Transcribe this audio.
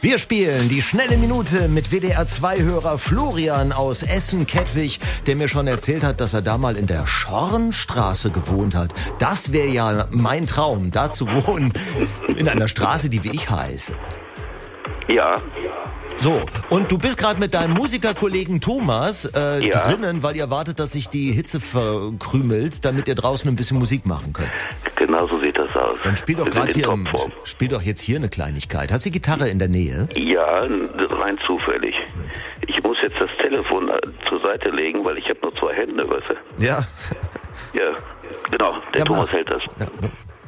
Wir spielen die schnelle Minute mit WDR2-Hörer Florian aus Essen-Kettwig, der mir schon erzählt hat, dass er da mal in der Schornstraße gewohnt hat. Das wäre ja mein Traum, da zu wohnen, in einer Straße, die wie ich heiße. Ja. So, und du bist gerade mit deinem Musikerkollegen Thomas drinnen, weil ihr wartet, dass sich die Hitze verkrümelt, damit ihr draußen ein bisschen Musik machen könnt. Genau so sieht das aus. Dann spiel doch gerade hier, spiel doch jetzt hier eine Kleinigkeit. Hast du die Gitarre in der Nähe? Ja, rein zufällig. Ich muss jetzt das Telefon zur Seite legen, weil ich habe nur 2 Hände, weißt du? Ja. Ja, genau, der Thomas hält das. Ja.